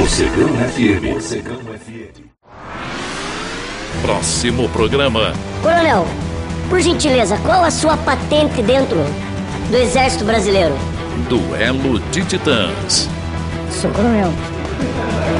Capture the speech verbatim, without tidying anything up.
Morcegão F M. Morcegão F M. Próximo programa. Coronel, por gentileza, qual a sua patente dentro do Exército Brasileiro? Duelo de Titãs. Sou coronel.